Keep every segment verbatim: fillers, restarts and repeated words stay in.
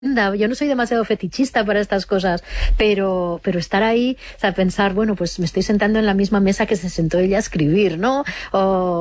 Yo no soy demasiado fetichista para estas cosas, pero, pero estar ahí, o sea, pensar, bueno, pues me estoy sentando en la misma mesa que se sentó ella a escribir, ¿no? O,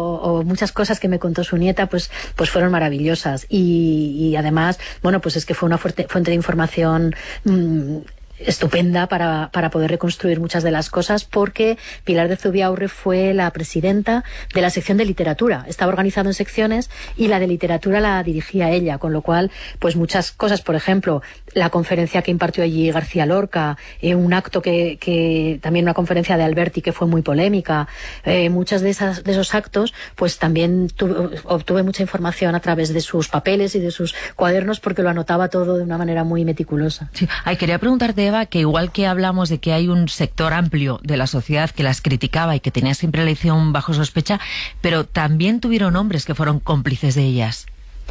o muchas cosas que me contó su nieta, pues, pues fueron maravillosas. Y, y además, bueno, pues es que fue una fuerte, fuente de información mmm, estupenda para, para poder reconstruir muchas de las cosas, porque Pilar de Zubiaurre fue la presidenta de la sección de literatura. Estaba organizado en secciones y la de literatura la dirigía ella, con lo cual, pues muchas cosas, por ejemplo, la conferencia que impartió allí García Lorca, eh, un acto que, que, también una conferencia de Alberti que fue muy polémica, eh, muchas de esas, de esos actos, pues también tuve, obtuve mucha información a través de sus papeles y de sus cuadernos, porque lo anotaba todo de una manera muy meticulosa. Sí. Ay, quería preguntarte, que igual que hablamos de que hay un sector amplio de la sociedad que las criticaba y que tenía siempre la elección bajo sospecha, pero también tuvieron hombres que fueron cómplices de ellas.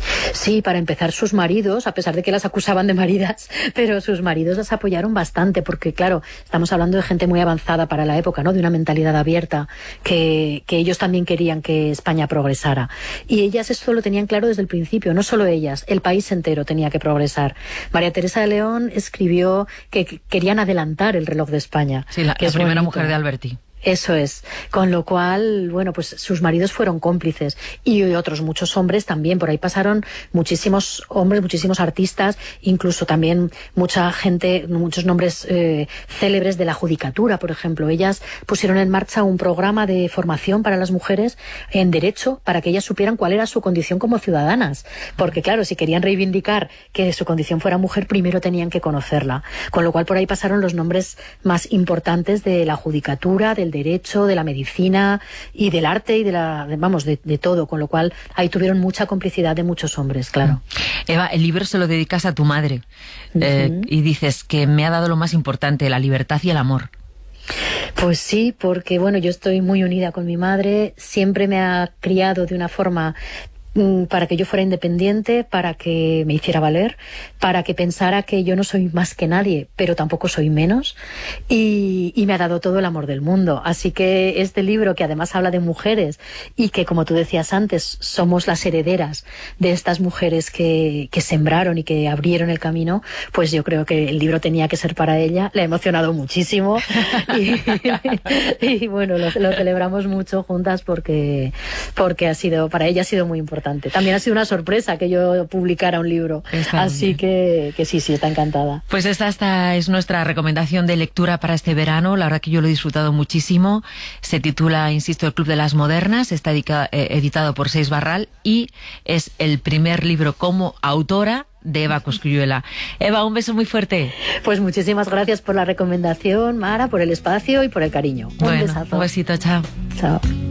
Sí, para empezar, sus maridos, a pesar de que las acusaban de maridas, pero sus maridos las apoyaron bastante, porque claro, estamos hablando de gente muy avanzada para la época, ¿no? De una mentalidad abierta, que, que ellos también querían que España progresara. Y ellas esto lo tenían claro desde el principio, no solo ellas, el país entero tenía que progresar. María Teresa de León escribió que querían adelantar el reloj de España. Sí, la, que la es primera bonito. mujer de Alberti. Eso es, con lo cual, bueno, pues sus maridos fueron cómplices y otros muchos hombres también. Por ahí pasaron muchísimos hombres, muchísimos artistas, incluso también mucha gente, muchos nombres eh, célebres de la judicatura, por ejemplo. Ellas pusieron en marcha un programa de formación para las mujeres en derecho, para que ellas supieran cuál era su condición como ciudadanas, porque claro, si querían reivindicar que su condición fuera mujer, primero tenían que conocerla. Con lo cual por ahí pasaron los nombres más importantes de la judicatura, del derecho, de la medicina y del arte y de la, de, vamos, de, de todo, con lo cual ahí tuvieron mucha complicidad de muchos hombres, claro. Eva, el libro se lo dedicas a tu madre, uh-huh. eh, y dices que me ha dado lo más importante, la libertad y el amor. Pues sí, porque bueno, yo estoy muy unida con mi madre, siempre me ha criado de una forma para que yo fuera independiente, para que me hiciera valer, para que pensara que yo no soy más que nadie, pero tampoco soy menos, y, y me ha dado todo el amor del mundo. Así que este libro, que además habla de mujeres y que, como tú decías antes, somos las herederas de estas mujeres que, que sembraron y que abrieron el camino, pues yo creo que el libro tenía que ser para ella. Le ha emocionado muchísimo y, y bueno, lo, lo celebramos mucho juntas porque, porque ha sido, para ella ha sido muy importante. También ha sido una sorpresa que yo publicara un libro. Está Así que, que sí, sí, está encantada. Pues esta, esta es nuestra recomendación de lectura para este verano. La verdad que yo lo he disfrutado muchísimo. Se titula, insisto, El Club de las Modernas. Está edica, eh, editado por Seis Barral y es el primer libro como autora de Eva Cosculluela. Eva, un beso muy fuerte. Pues muchísimas gracias por la recomendación, Mara, por el espacio y por el cariño. Un bueno, besazo. Un besito, chao. Chao.